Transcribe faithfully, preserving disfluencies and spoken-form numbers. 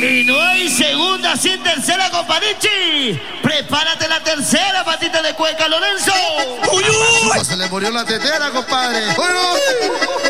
Y no hay segunda sin tercera, comparichi. Prepárate la tercera patita de cueca, Lorenzo. ¡Uy, uy! Se le murió la tetera, compadre. ¡Uy, uy!